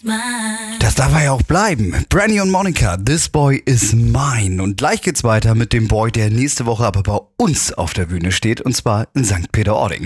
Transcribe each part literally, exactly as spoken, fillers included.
Das darf er ja auch bleiben. Brandy und Monica, This Boy is Mine. Und gleich geht's weiter mit dem Boy, der nächste Woche aber bei uns auf der Bühne steht, und zwar in Sankt Peter-Ording.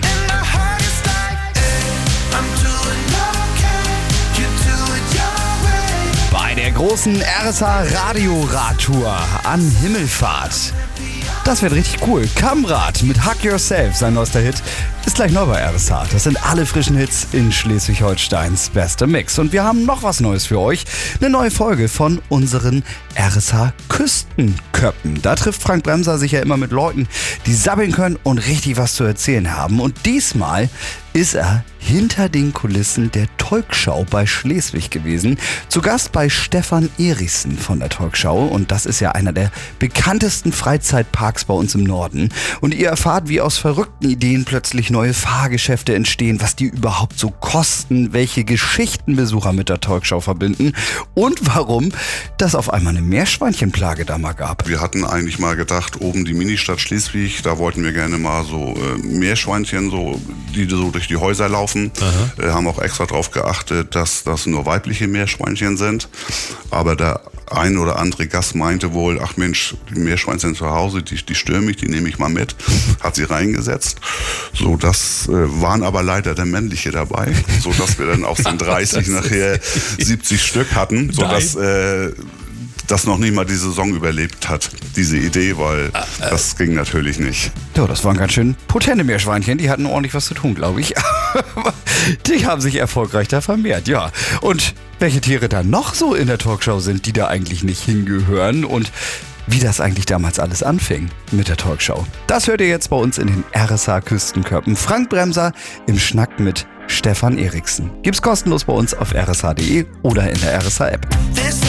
Bei der großen R S A-Radio-Radtour an Himmelfahrt. Das wird richtig cool. Kamrat mit Hug Yourself, sein neuester Hit, ist gleich neu bei R S A. Das sind alle frischen Hits in Schleswig-Holsteins bester Mix. Und wir haben noch was Neues für euch. Eine neue Folge von unseren R S A-Küstenköppen. Da trifft Frank Bremser sich ja immer mit Leuten, die sabbeln können und richtig was zu erzählen haben. Und diesmal ist er hinter den Kulissen der Talkshow bei Schleswig gewesen. Zu Gast bei Stefan Erichsen von der Talkshow. Und das ist ja einer der bekanntesten Freizeitparks bei uns im Norden. Und ihr erfahrt, wie aus verrückten Ideen plötzlich neue Fahrgeschäfte entstehen, was die überhaupt so kosten, welche Geschichten Besucher mit der Talkshow verbinden und warum das auf einmal eine Meerschweinchenplage da mal gab. Wir hatten eigentlich mal gedacht, oben die Ministadt Schleswig, da wollten wir gerne mal so äh, Meerschweinchen, so, die so durch die Häuser laufen. Äh, haben auch extra darauf geachtet, dass das nur weibliche Meerschweinchen sind. Aber der ein oder andere Gast meinte wohl, ach Mensch, die Meerschweinchen zu Hause, die, die stören mich, die nehme ich mal mit. Hat sie reingesetzt. So, das äh, waren aber leider der männliche dabei, so dass wir dann aus den dreißig nachher siebzig Stück hatten, so dass äh, das noch nicht mal die Saison überlebt hat, diese Idee, weil ah, äh. das ging natürlich nicht. Ja, das waren ganz schön potente Meerschweinchen, die hatten ordentlich was zu tun, glaube ich. Die haben sich erfolgreich da vermehrt, ja. Und welche Tiere da noch so in der Talkshow sind, die da eigentlich nicht hingehören und wie das eigentlich damals alles anfing mit der Talkshow. Das hört ihr jetzt bei uns in den R S A-Küstenköppen. Frank Bremser im Schnack mit Stefan Erichsen. Gibt's kostenlos bei uns auf r s h punkt d e oder in der R S A-App.